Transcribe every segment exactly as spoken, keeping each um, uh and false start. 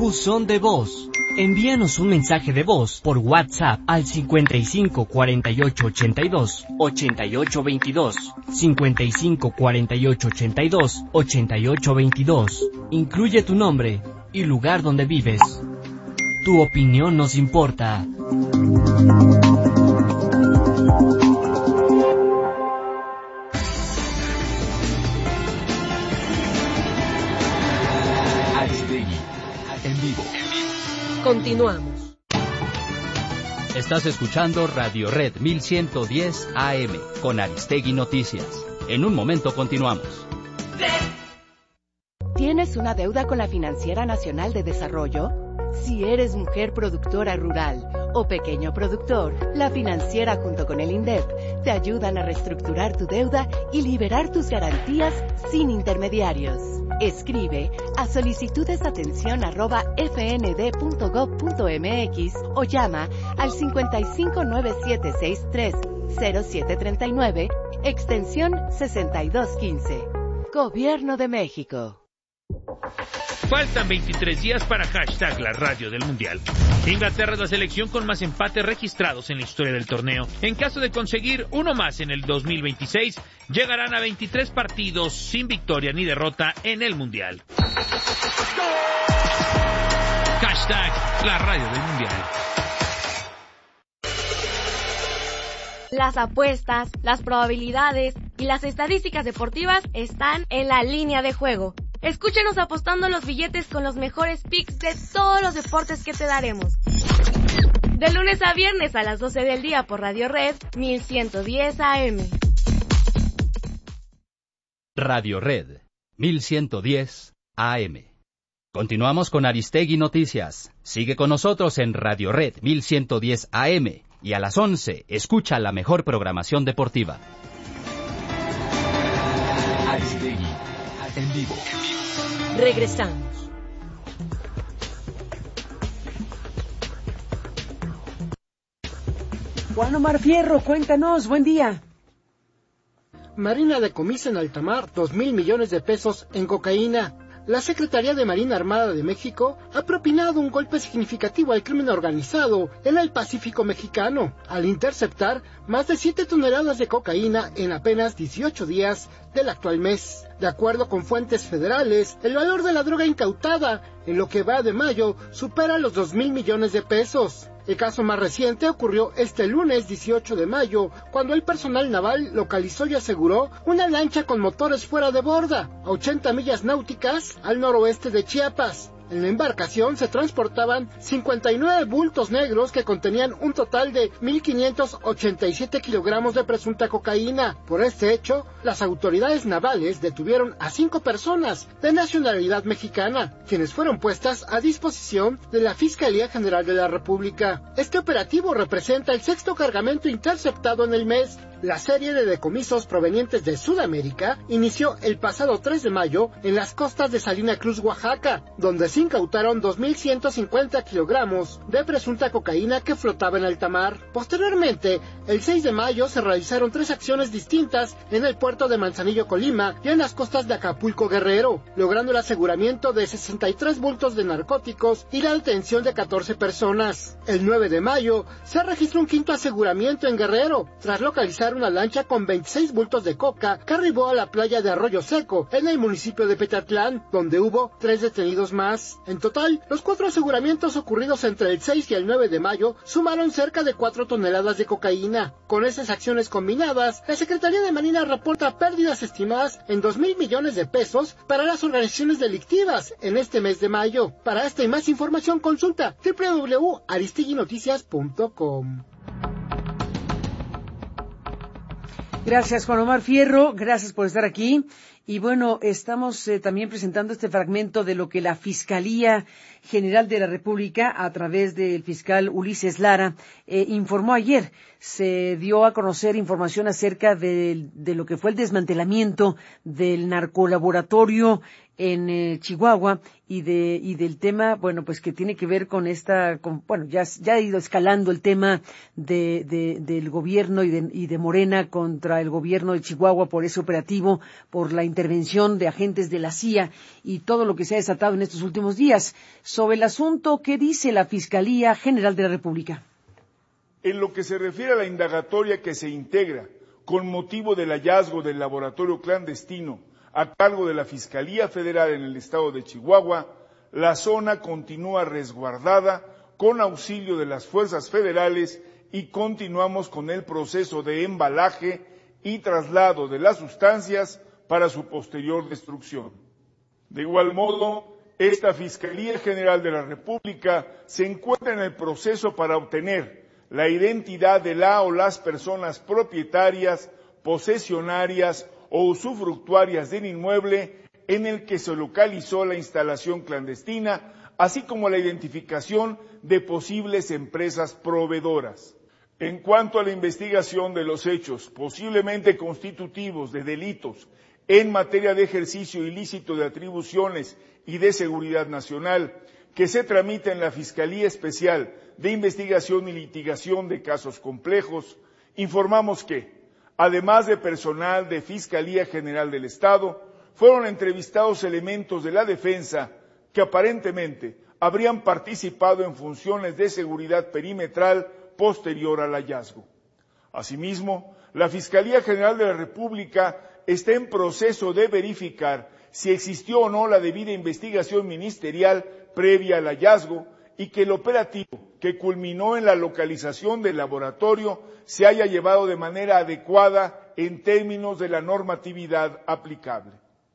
Buzón de voz. Envíanos un mensaje de voz por WhatsApp al cincuenta y cinco cuarenta y ocho ochenta y dos ochenta y ocho veintidós, cincuenta y cinco cuarenta y ocho ochenta y dos ochenta y ocho veintidós. Incluye tu nombre y lugar donde vives. Tu opinión nos importa. Aristegui, en vivo. Continuamos. Estás escuchando Radio Red mil ciento diez A M con Aristegui Noticias. En un momento continuamos. ¿Tienes una deuda con la Financiera Nacional de Desarrollo? Si eres mujer productora rural o pequeño productor, la Financiera junto con el INDEP te ayudan a reestructurar tu deuda y liberar tus garantías sin intermediarios. Escribe a solicitudesatención arroba f n d punto gov punto m x o llama al cincuenta y cinco nueve siete sesenta y tres cero siete treinta y nueve, extensión sesenta y dos quince. Gobierno de México. Faltan veintitrés días para hashtag la radio del Mundial. Inglaterra es la selección con más empates registrados en la historia del torneo. En caso de conseguir uno más en el dos mil veintiséis, llegarán a veintitrés partidos sin victoria ni derrota en el Mundial. Hashtag la radio del Mundial. Las apuestas, las probabilidades y las estadísticas deportivas están en la línea de juego. Escúchenos apostando los billetes con los mejores picks de todos los deportes que te daremos. De lunes a viernes a las doce del día por Radio Red mil ciento diez A M. Radio Red mil ciento diez A M. Continuamos con Aristegui Noticias. Sigue con nosotros en Radio Red mil ciento diez A M y a las once escucha la mejor programación deportiva. Aristegui, en vivo. Regresamos. Juan Omar Fierro, cuéntanos, buen día. Marina decomisa en alta mar dos mil millones de pesos en cocaína. La Secretaría de Marina Armada de México ha propinado un golpe significativo al crimen organizado en el Pacífico mexicano, al interceptar más de siete toneladas de cocaína en apenas dieciocho días del actual mes. De acuerdo con fuentes federales, el valor de la droga incautada en lo que va de mayo supera los dos mil millones de pesos. El caso más reciente ocurrió este lunes dieciocho de mayo, cuando el personal naval localizó y aseguró una lancha con motores fuera de borda, a ochenta millas náuticas al noroeste de Chiapas. En la embarcación se transportaban cincuenta y nueve bultos negros que contenían un total de mil quinientos ochenta y siete kilogramos de presunta cocaína. Por este hecho, las autoridades navales detuvieron a cinco personas de nacionalidad mexicana, quienes fueron puestas a disposición de la Fiscalía General de la República. Este operativo representa el sexto cargamento interceptado en el mes. La serie de decomisos provenientes de Sudamérica inició el pasado tres de mayo en las costas de Salina Cruz, Oaxaca, donde se incautaron dos mil ciento cincuenta kilogramos de presunta cocaína que flotaba en alta mar. Posteriormente, el seis de mayo se realizaron tres acciones distintas en el puerto de Manzanillo, Colima, y en las costas de Acapulco, Guerrero, logrando el aseguramiento de sesenta y tres bultos de narcóticos y la detención de catorce personas. El nueve de mayo se registró un quinto aseguramiento en Guerrero, tras localizar una lancha con veintiséis bultos de coca que arribó a la playa de Arroyo Seco, en el municipio de Petatlán, donde hubo tres detenidos más. En total, los cuatro aseguramientos ocurridos entre el seis y el nueve de mayo sumaron cerca de cuatro toneladas de cocaína. Con esas acciones combinadas, la Secretaría de Marina reporta pérdidas estimadas en dos mil millones de pesos para las organizaciones delictivas en este mes de mayo. Para esta y más información consulta doble u doble u doble u punto aristegui noticias punto com. Gracias, Juan Omar Fierro, gracias por estar aquí. Y bueno, estamos eh, también presentando este fragmento de lo que la Fiscalía General de la República, a través del fiscal Ulises Lara, eh, informó ayer. Se dio a conocer información acerca de, de lo que fue el desmantelamiento del narcolaboratorio en eh, Chihuahua y de y del tema, bueno, pues que tiene que ver con esta, con, bueno, ya ya ha ido escalando el tema de, de del gobierno y de, y de Morena contra el gobierno de Chihuahua por ese operativo, por la intervención intervención de agentes de la C I A y todo lo que se ha desatado en estos últimos días. Sobre el asunto, ¿qué dice la Fiscalía General de la República? En lo que se refiere a la indagatoria que se integra con motivo del hallazgo del laboratorio clandestino a cargo de la Fiscalía Federal en el estado de Chihuahua, la zona continúa resguardada con auxilio de las fuerzas federales y continuamos con el proceso de embalaje y traslado de las sustancias para su posterior destrucción. De igual modo, esta Fiscalía General de la República se encuentra en el proceso para obtener la identidad de la o las personas propietarias, posesionarias o usufructuarias del inmueble en el que se localizó la instalación clandestina, así como la identificación de posibles empresas proveedoras. En cuanto a la investigación de los hechos posiblemente constitutivos de delitos en materia de ejercicio ilícito de atribuciones y de seguridad nacional, que se tramita en la Fiscalía Especial de Investigación y Litigación de Casos Complejos, informamos que, además de personal de Fiscalía General del Estado, fueron entrevistados elementos de la defensa que aparentemente habrían participado en funciones de seguridad perimetral posterior al hallazgo. Asimismo, la Fiscalía General de la República está en proceso de verificar si existió o no la debida investigación ministerial previa al hallazgo y que el operativo que culminó en la localización del laboratorio se haya llevado de manera adecuada en términos de la normatividad aplicable.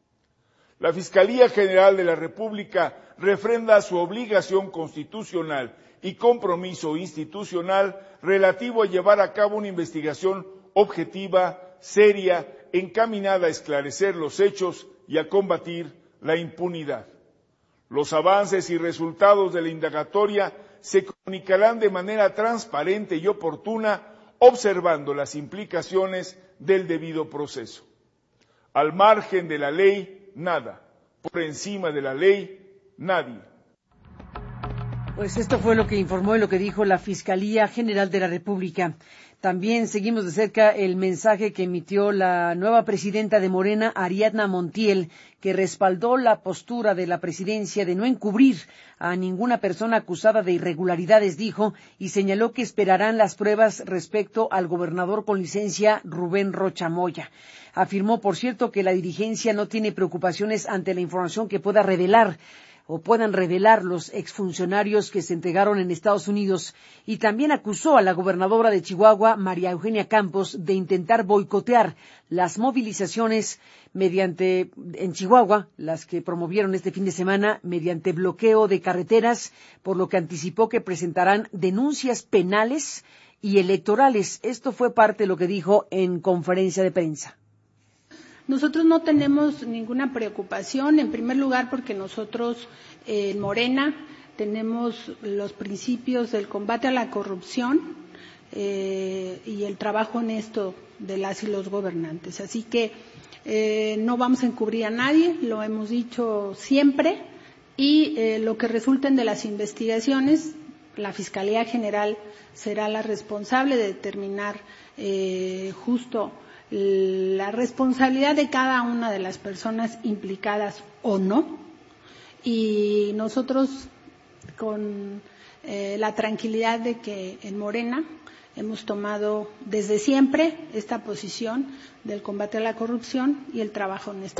La Fiscalía General de la República refrenda su obligación constitucional y compromiso institucional relativo a llevar a cabo una investigación objetiva, seria, encaminada a esclarecer los hechos y a combatir la impunidad. Los avances y resultados de la indagatoria se comunicarán de manera transparente y oportuna, observando las implicaciones del debido proceso. Al margen de la ley, nada. Por encima de la ley, nadie. Pues esto fue lo que informó y lo que dijo la Fiscalía General de la República. También seguimos de cerca el mensaje que emitió la nueva presidenta de Morena, Ariadna Montiel, que respaldó la postura de la presidencia de no encubrir a ninguna persona acusada de irregularidades, dijo, y señaló que esperarán las pruebas respecto al gobernador con licencia Rubén Rocha Moya. Afirmó, por cierto, que la dirigencia no tiene preocupaciones ante la información que pueda revelar o puedan revelar los exfuncionarios que se entregaron en Estados Unidos, y también acusó a la gobernadora de Chihuahua, María Eugenia Campos, de intentar boicotear las movilizaciones mediante en Chihuahua, las que promovieron este fin de semana mediante bloqueo de carreteras, por lo que anticipó que presentarán denuncias penales y electorales. Esto fue parte de lo que dijo en conferencia de prensa. Nosotros no tenemos ninguna preocupación, en primer lugar porque nosotros eh, en Morena tenemos los principios del combate a la corrupción eh, y el trabajo honesto de las y los gobernantes. Así que eh, no vamos a encubrir a nadie, lo hemos dicho siempre, y eh, lo que resulten de las investigaciones, la Fiscalía General será la responsable de determinar eh, justo la responsabilidad de cada una de las personas implicadas o no, y nosotros con eh, la tranquilidad de que en Morena hemos tomado desde siempre esta posición del combate a la corrupción y el trabajo honesto.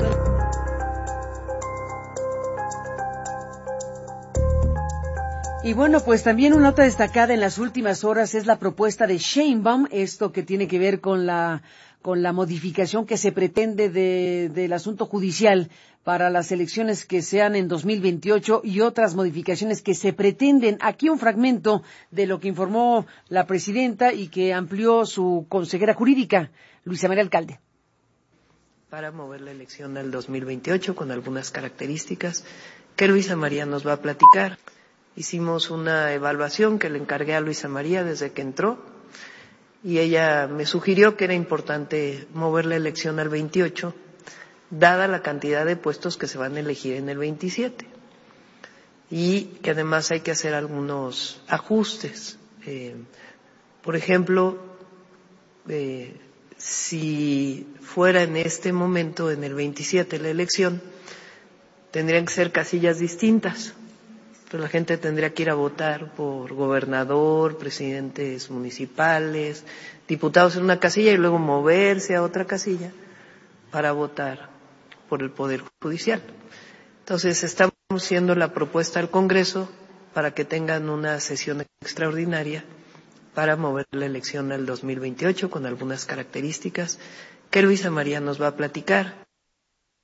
Y bueno, pues también una nota destacada en las últimas horas es la propuesta de Sheinbaum, esto que tiene que ver con la con la modificación que se pretende de, del asunto judicial para las elecciones que sean en dos mil veintiocho y otras modificaciones que se pretenden. Aquí un fragmento de lo que informó la presidenta y que amplió su consejera jurídica, Luisa María Alcalde. Para mover la elección del dos mil veintiocho con algunas características que Luisa María nos va a platicar. Hicimos una evaluación que le encargué a Luisa María desde que entró, y ella me sugirió que era importante mover la elección al veintiocho, dada la cantidad de puestos que se van a elegir en el veintisiete, y que además hay que hacer algunos ajustes. Eh, por ejemplo, eh, Si fuera en este momento, en el veintisiete, la elección, tendrían que ser casillas distintas. Entonces la gente tendría que ir a votar por gobernador, presidentes municipales, diputados en una casilla y luego moverse a otra casilla para votar por el Poder Judicial. Entonces estamos haciendo la propuesta al Congreso para que tengan una sesión extraordinaria para mover la elección al dos mil veintiocho con algunas características que Luisa María nos va a platicar.